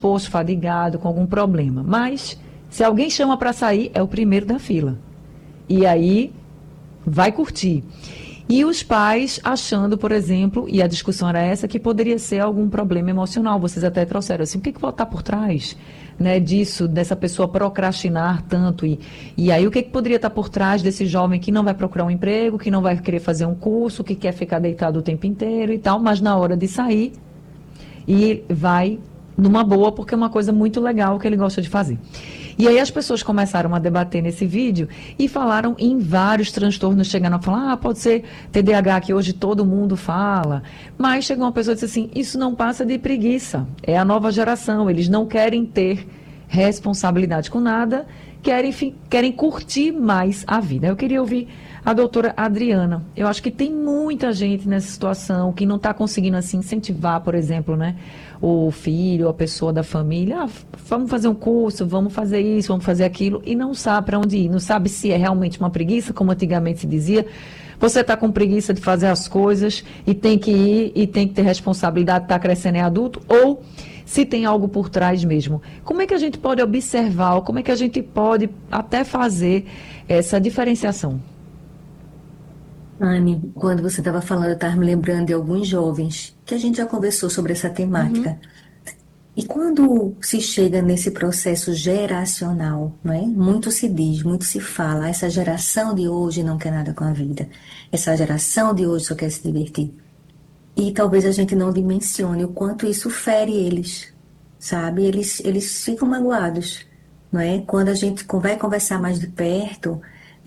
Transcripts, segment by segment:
disposto, fadigado, com algum problema. Mas, se alguém chama para sair, é o primeiro da fila. E aí, vai curtir. E os pais achando, por exemplo, e a discussão era essa, que poderia ser algum problema emocional. Vocês até trouxeram assim, o que está por trás, né, disso, dessa pessoa procrastinar tanto? E aí, o que poderia estar por trás desse jovem que não vai procurar um emprego, que não vai querer fazer um curso, que quer ficar deitado o tempo inteiro e tal, mas na hora de sair, e vai numa boa, porque é uma coisa muito legal que ele gosta de fazer. E aí as pessoas começaram a debater nesse vídeo e falaram em vários transtornos, chegando a falar, pode ser TDAH, que hoje todo mundo fala. Mas chegou uma pessoa e disse assim, isso não passa de preguiça, é a nova geração, eles não querem ter responsabilidade com nada, querem curtir mais a vida. Eu queria ouvir a doutora Adriana. Eu acho que tem muita gente nessa situação que não está conseguindo assim incentivar, por exemplo, né, o filho, a pessoa da família, vamos fazer um curso, vamos fazer isso, vamos fazer aquilo, e não sabe para onde ir, não sabe se é realmente uma preguiça, como antigamente se dizia. Você está com preguiça de fazer as coisas e tem que ir e tem que ter responsabilidade, está crescendo é adulto, ou se tem algo por trás mesmo. Como é que a gente pode observar, ou como é que a gente pode até fazer essa diferenciação? Anne, quando você estava falando, eu estava me lembrando de alguns jovens que a gente já conversou sobre essa Uhum. temática. E quando se chega nesse processo geracional, não é? Muito se diz, muito se fala, essa geração de hoje não quer nada com a vida, essa geração de hoje só quer se divertir. E talvez a gente não dimensione o quanto isso fere eles, sabe? Eles ficam magoados, não é? Quando a gente vai conversar mais de perto,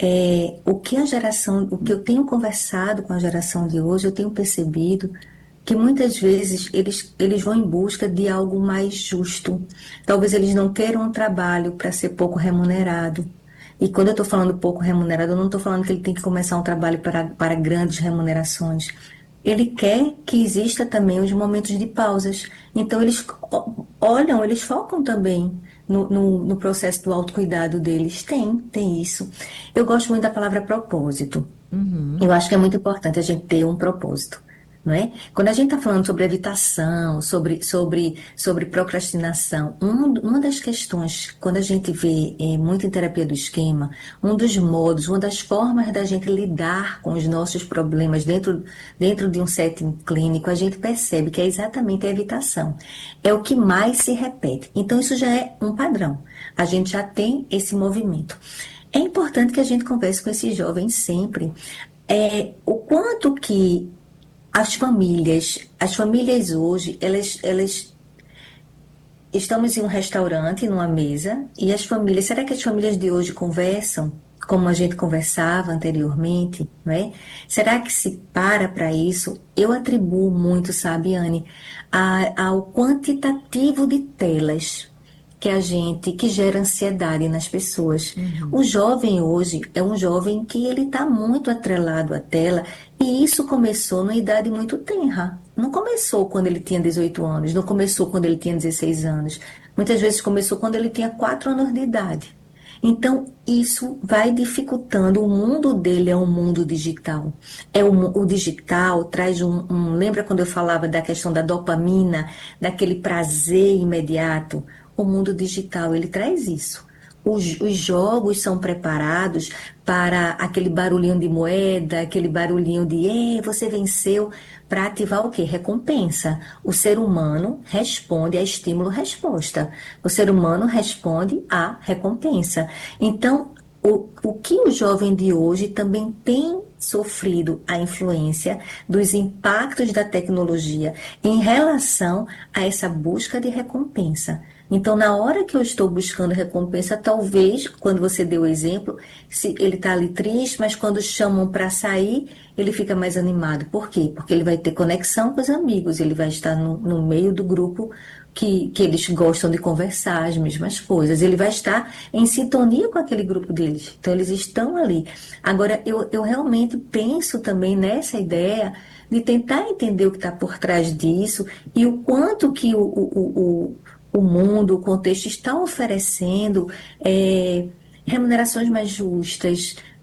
o que eu tenho conversado com a geração de hoje, eu tenho percebido que muitas vezes eles vão em busca de algo mais justo. Talvez eles não queiram um trabalho para ser pouco remunerado. E quando eu estou falando pouco remunerado, eu não estou falando que ele tem que começar um trabalho para grandes remunerações. Ele quer que exista também os momentos de pausas. Então, olham, eles focam também no processo do autocuidado deles. Tem isso. Eu gosto muito da palavra propósito. Uhum. Eu acho que é muito importante a gente ter um propósito, não é? Quando a gente está falando sobre evitação, sobre procrastinação, uma das questões, quando a gente vê muito em terapia do esquema, um dos modos, uma das formas da gente lidar com os nossos problemas dentro de um setting clínico, a gente percebe que é exatamente a evitação. É o que mais se repete. Então, isso já é um padrão. A gente já tem esse movimento. É importante que a gente converse com esses jovens sempre o quanto que as famílias hoje, elas estamos em um restaurante, numa mesa, e as famílias, será que as famílias de hoje conversam como a gente conversava anteriormente, não é? Será que se para isso? Eu atribuo muito, sabe, Anne, ao quantitativo de telas que gera ansiedade nas pessoas. Uhum. O jovem hoje é um jovem que ele está muito atrelado à tela e isso começou numa idade muito tenra. Não começou quando ele tinha 18 anos, não começou quando ele tinha 16 anos. Muitas vezes começou quando ele tinha 4 anos de idade. Então, isso vai dificultando. O mundo dele é um mundo digital. O digital traz lembra quando eu falava da questão da dopamina, daquele prazer imediato? O mundo digital, ele traz isso. Os jogos são preparados para aquele barulhinho de moeda, aquele barulhinho de você venceu, para ativar o quê? Recompensa. O ser humano responde a estímulo-resposta. O ser humano responde à recompensa. Então, o que o jovem de hoje também tem sofrido a influência dos impactos da tecnologia em relação a essa busca de recompensa. Então, na hora que eu estou buscando recompensa, talvez, quando você deu o exemplo, se ele está ali triste, mas quando chamam para sair, ele fica mais animado. Por quê? Porque ele vai ter conexão com os amigos, ele vai estar no meio do grupo que eles gostam de conversar as mesmas coisas, ele vai estar em sintonia com aquele grupo deles. Então, eles estão ali. Agora, eu realmente penso também nessa ideia de tentar entender o que está por trás disso e o quanto que o mundo, o contexto está oferecendo remunerações mais justas,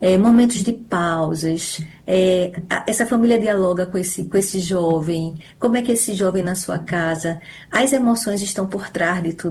momentos de pausas, essa família dialoga com esse jovem, como é que esse jovem na sua casa, as emoções estão por trás de tudo